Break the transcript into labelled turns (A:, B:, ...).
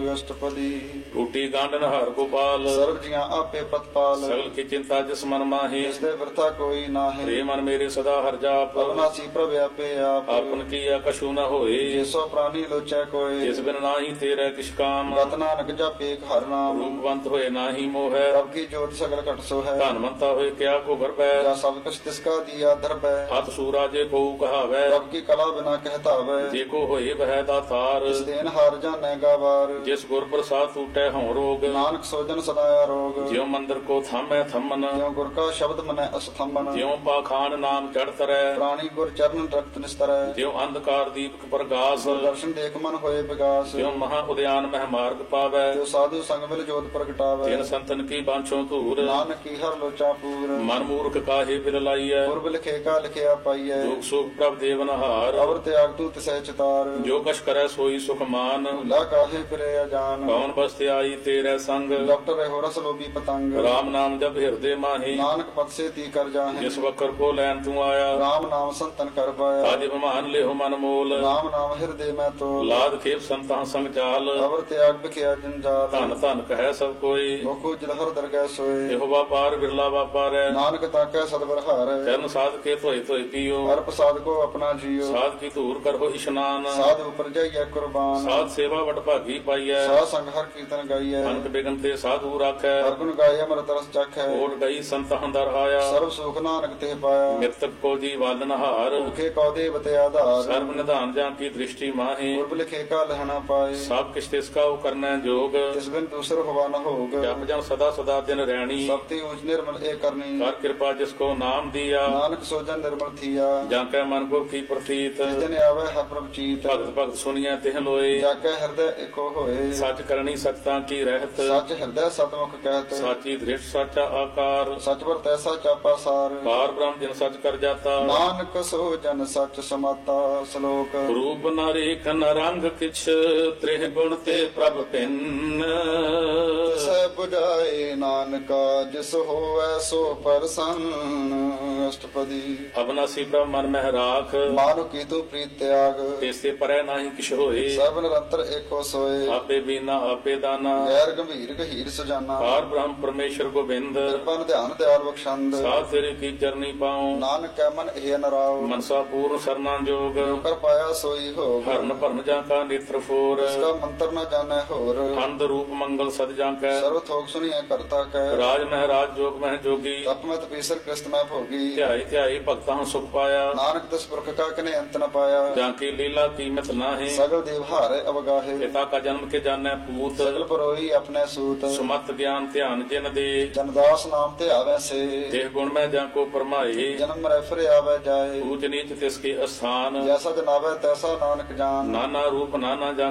A: ਅਸ਼ਟਪਦੀ।
B: ਟੂਟੀ ਗਾਂਢਨ ਹਰ ਗੋਪਾਲ,
A: ਸਰਬ ਜੀਆਂ ਆਪੇ ਪ੍ਰਤਪਾਲ।
B: ਸਗਲ ਕੀ ਚਿੰਤਾ ਜਿਸ ਮਨ ਮਾਹੀ,
A: ਜਿਸ ਦੇ ਵਰਤਾ ਕੋਈ ਨਾਹੀਂ।
B: ਰੇ ਮਨ ਮੇਰੇ ਸਦਾ ਹਰ ਜਾਪ,
A: ਅਵਨਾਸੀ ਪ੍ਰਭ ਆਪੇ ਆਪ।
B: ਆਪਨ ਕੀਆ ਕਛੂ ਨ ਹੋਏ,
A: ਜਿਸੋ ਪ੍ਰਾਨੀ ਲੋਚੈ ਕੋਇ।
B: ਜਿਸ ਬਿਨ ਨਾਹੀ ਤੇਰੇ ਕਿਛ ਕਾਮ,
A: ਗਤ ਨਾਨਕ ਜਪੇ ਹਰ ਨਾਮ।
B: ਰੂਪਵੰਤ ਹੋਏ ਨਾਹੀ ਮੋਹੈ,
A: ਪ੍ਰਭ ਕੀ ਜੋਤ ਸਗਲ ਘਟ ਸੋ ਹੈ।
B: ਧਨਵੰਤਾ ਹੋਏ ਕਿਆ ਕੋ ਗਰਬੈ,
A: ਜਾ ਸਭ ਕੁਛ ਤਿਸਕਾ ਦੀਆ ਦਰਬੈ।
B: ਹੱਥ ਸੂਰਾ ਜੇ ਕੋ ਕਹਾਵੈ,
A: ਪ੍ਰਭ ਕੀ ਕਲਾ ਬਿਨਾ ਕਹਿਤਾਵੈ।
B: ਜੇ ਕੋ ਹੋਏ ਬਹਿ ਦਾਤਾਰ,
A: ਇਸ ਦੇਨ ਹਾਰ ਜਾਣੈ ਗਾਵਾਰ।
B: ਜਿਸ ਗੁਰ ਪ੍ਰਸਾਦ ਟੂਟੈ ਹਉ ਰੋਗ,
A: ਨਾਨਕ ਸੋਜਨ ਸਦਾ ਆਰੋਗ।
B: ਜਿਉ ਮੰਦਰ ਕੋ ਥਾਮੈ ਥੰਮਨ,
A: ਜਿਉ ਗੁਰ ਕਾ ਸ਼ਬਦ ਮਨੈ ਅਸਥੰਬਨ।
B: ਜਿਉ ਪਾਖਾਨ ਨਾਮ ਚੜ ਤਰੈ,
A: ਪ੍ਰਾਣੀ ਗੁਰ ਚਰਨ ਰਖਤ ਨਿਸਤਰੈ।
B: ਜਿਉ ਅੰਧਕਾਰ ਦੀਪਕ ਪ੍ਰਗਾਸ,
A: ਦਰਸ਼ਨ ਦੇਖ ਮਨ ਹੋਏ ਵਿਗਾਸ।
B: ਜਿਉ ਮਹਾ ਉਦਿਆਨ ਮਹਿ ਮਾਰਗ ਪਾਵੈ,
A: ਜੋ ਸਾਧੂ ਸੰਗ ਮਿਲ ਜੋਤ ਪ੍ਰਗਟਾਵੈ।
B: ਤਿਨ ਸੰਤਨ ਕੀ ਬਾਂਛੋ ਧੂਰ,
A: ਨਾਨਕ ਕੀ ਹਰ ਲੋਚਾ ਪੂਰ।
B: ਮਨ ਮੂਰਖ ਕਾਹੇ ਬਿਰ ਲਾਈਐ,
A: ਪੁਰਬ ਲਿਖੇ ਕਾ ਲਿਖਿਆ ਪਾਈਐ।
B: ਦੁਖ ਸੁਖ ਪ੍ਰਭ ਦੇਵਨਹਾਰ,
A: ਅਵਰ ਤਿਆਗ ਤੂ ਤਿਸੈ ਚਿਤਾਰ।
B: ਜੋ ਕਛ ਕਰੈ ਸੋਈ ਸੁਖ ਮਾਨ,
A: ਭੁਲਾ ਕਾਹੇ ਫਿਰੇ ਅਜਾਨ।
B: ਕੌਣ ਬਸਤਿ ਆਈ ਤੇਰੇ ਸੰਗ,
A: ਡਾਕਟਰ ਰਹਿ ਰਸ ਲੋਭੀ ਪਤੰਗ।
B: ਰਾਮ ਨਾਮ ਜਪ ਹਿਰਦੇ ਮਾਹੀ,
A: ਨਾਨਕ ਪਦ ਸੇ ਤੀ ਕਰ ਜਾਹੇ।
B: ਜਿਸ ਵਕਰ ਕੋ ਲੈਣ ਤੂੰ ਆਇਆ,
A: ਰਾਮ ਨਾਮ ਸੰਤਨ ਕਰ ਪਾਇਆ।
B: ਅਜ ਬਿਮਾਨ ਲਿਹੁ ਮਨ ਮੋਲ,
A: ਰਾਮ ਨਾਮ ਹਿਰਦੇ ਮੈਂ ਤੋਲ।
B: ਲਾਦ ਖੇਪ ਸੰਤਾਂ ਸੰਗ ਚਾਲ,
A: ਅਵਰ ਤਿਆਗ ਬਿਖਿਆ ਜੰਜਾਲ।
B: ਧਨ ਧਨ ਕਹਿ ਸਭ ਕੋਈ,
A: ਮੁਖੋ ਜਲਹਰ ਦਰਗਹਿ ਸੋਏ।
B: ਇਹੋ ਵਾਪਾਰ ਬਿਰਲਾ ਵਾਪਾਰੈ,
A: ਨਾਨਕ ਤਾਕੈ ਸਤਿਗੁਰ ਹਾਰੈ।
B: ਚਰਨ ਸਾਧ ਕੇ ਧੋਏ ਧੋਏ ਪੀਓ,
A: ਹਰ ਪ੍ਰਸਾਦ ਕੋ ਆਪਣਾ ਜੀਓ।
B: ਸਾਧ ਕੀ ਧੂਰ ਕਰੋ ਇਸ਼ਨਾਨ,
A: ਸਾਧ ਉਪਰ ਜਾਈਐ ਕੁਰਬਾਨ।
B: ਸਾਧ ਸੇਵਾ ਵਡ ਭਾਗੀ ਪਾਈਐ,
A: ਸਾਧ ਸੰਗ ਹਰ ਕੀਰਤਨ ਗਾਈਐ।
B: ਅਨਕ ਬਿਗਨ ਤੇ ਸਾਧੂ ਰਾਖੈ,
A: ਹਰ ਗੁਣ ਗਾਏ ਅੰਮ੍ਰਿਤ ਰਸ ਚਖੈ।
B: ਓਟ ਗਈ ਸੰਤਾਂ ਦਰ ਆਇਆ,
A: ਸਰਬ ਸੁਖ ਨਾਨਕ ਤੇ ਪਾਇਆ।
B: ਮਿਰਤਕ ਕੋ ਜੀ ਵਾਲਨ ਹਾਰ,
A: ਭੁਖੇ ਕਉ ਦੇਵ ਤੇ ਆਧਾਰ।
B: ਸਰਬ ਨਿਧਾਨ ਜਾਂ ਕੀ ਦ੍ਰਿਸ਼ਟੀ ਮਾਹੀ,
A: ਪੁਰਬ ਲਿਖੇ ਕਾ ਲਹਣਾ ਪਾਏ।
B: ਸਭ ਕਿਛ ਤਿਸ ਕਾ ਕਰਨੈ ਜੋਗ,
A: ਤਿਸ ਬਿਨ ਦੂਸਰ ਹੋਵਾ ਨ ਹੋਗ।
B: ਜਪ ਜਨ ਸਦਾ ਸਦਾ ਦਿਨ ਰਹਿਣੀ,
A: ਸਭ ਤੇ ਊਚ ਨਿਰਮਲ ਏ ਕਰਨੀ।
B: ਕਰ ਕਿਰਪਾ ਜਿਸ ਕੋ ਨਾਮ ਦੀਆ,
A: ਨਾਨਕ ਸੋਜਨ ਨਿਰਮਲ ਥੀਆ।
B: ਜਾਂ ਕੈ ਮਨ ਕੋ ਕੀ ਪ੍ਰਤੀਤ,
A: ਜਿਸ ਦਿਨ ਆਵੇ ਹਰ ਪ੍ਰਭ ਚੀਤ।
B: ਭਗਤ ਭਗਤ ਸੁਣੀਐ ਤਿਹ ਲੋਏ,
A: ਜਾ ਕੇ ਹਿਰਦੈ ਏਕੋ ਹੋਏ।
B: ਸੱਚ ਕਰਨੀ ਸਤਤਾਂ ਕੀ ਰਹਿਤ,
A: ਸੱਚ ਹਿਰਦੈ ਸਤਮੁਖ ਕਹਿਤ।
B: ਸਾਚੀ ਦ੍ਰਿਸ਼ਟ ਸਾਚਾ ਆਕਾਰ,
A: ਸਚ ਵਰ ਤੈਸਾ ਚਾਪਾ ਸਾਰ।
B: ਪਾਰ ਬ੍ਰਹਮ ਜਿਨ ਸੱਚ ਕਰ ਜਾਤਾ,
A: ਨਾਨਕ ਸੋ ਜਨ ਸੱਚ ਸਮਾਤਾ। ਸ਼ਲੋਕ।
B: ਰੂਪ ਨ ਰੇਖ ਨ ਰੰਗ ਕਿਛ, ਤ੍ਰਿਹ ਗੁਣ ਤੇ ਪ੍ਰਭ ਭਿੰਨ।
A: ਸੈ 부ਝਾਏ ਨਾਨਕਾ, ਜਿਸ ਹੋਵੈ ਸੋ ਪਰਸੰਨ। ਅਸ਼ਟਪਦੀ।
B: ਅਬਨਾਸੀ ਪ੍ਰਭ ਮਨ ਮਹਿ ਰਾਖ,
A: ਮਾਨੁ ਕੀ ਤੂ ਪ੍ਰੀਤ ਤਿਆਗ।
B: ਤੇਸੇ ਪਰੈ ਨਾਹੀ ਕਿਛ ਹੋਏ,
A: ਸਰਬ ਨਿਰੰਤਰ ਏਕੋ ਸੋਏ।
B: ਆਪੇ ਬੀਨਾ ਆਪੇ ਦਾਨਾ,
A: ਗੈਰ ਗੰਭੀਰ ਗਹੀਰ ਸਜਾਨਾ।
B: ਪਾਰ ਬ੍ਰਹਮ ਪਰਮੇਸ਼ਰ ਗੋਬਿੰਦ,
A: ਕਿਰਪਨ ਧਿਆਨ ਦਿਆਲ ਬਖਸ਼ੰਦ।
B: ਸਾਧ ਤੇਰੇ ਕੀ ਚਰਨੀ ਪਾਉ,
A: ਨਾਨਕ ਕੈ ਮਨ ਇਹ ਨਰਾਉ।
B: ਮਨਸਾ ਪੂਰਨ ਸਰਨਾ ਜੋਗ,
A: ਕਰ ਪਾਇਆ ਸੋਈ ਹੋਗ।
B: ਹਰਨ ਭਰਨ ਜਾਂ ਕਾ ਨੇਤਰ ਫੋਰ,
A: ਇਸਕਾ ਮੰਤਰ ਨ ਜਾਣੈ ਹੋਰ।
B: ਅੰਧ ਰੂਪ ਮੰਗਲ ਸਦ ਜਾਂ ਕੈ,
A: ਸਰਬ ਥੋਕ ਸੁਣੀਐ ਕਰਤਾ ਕੈ।
B: ਰਾਜ ਮਹਿਰਾਜ ਜੋਗ ਮਹਿ ਜੋਗੀ,
A: ਤਪ ਮਤ ਪੀਸਰ ਕ੍ਰਿਸਤ ਮੈਂ ਭੋਗੀ।
B: ਧਿਆਈ ਧਿਆਈ ਭਗਤਾਂ ਸੁਖ ਪਾਇਆ,
A: ਨਾਨਕ ਤਿਸ ਪੁਰਖ ਕਾ ਕਨੇ ਅੰਤ ਨ ਪਾਇਆ।
B: ਜਾਂ ਕੀ ਲੀਲਾ ਕੀਮਤ ਨਾਹੀ,
A: ਸਗਲ ਦੇਵ ਹਾਰੇ ਅਵਗਾਹੇ।
B: ਪਿਤਾ ਕਾ ਜਨਮ ਕੇ ਜਾਣੈ ਪੂਤ,
A: ਸਗਲ ਪਰੋਈ ਆਪਣੇ ਸੂਤ।
B: ਸੁਮਤ ਗਿਆਨ ਧਿਆਨ ਜਿਨ ਦੇ,
A: ਜਨਦਾਸ ਨਾਮ ਤੇ ਆਵੈ ਸੇ।
B: ਦੇਹ ਗੁਣ ਮੈਂ ਜਾਂ ਕੋ ਪਰਮਾਏ,
A: ਜਨਮ ਮਰੈ ਫਿਰ ਆਵੈ ਜਾਏ।
B: ਊਚ ਨੀਚ ਤਿਸ ਕੇ ਅਸਥਾਨ,
A: ਜੈਸਾ ਜਨਾਵੈ ਤੈਸਾ ਨਾਨਕ ਜਾਨ।
B: ਨਾਨਾ ਰੂਪ ਨਾਨਾ ਜਾਂ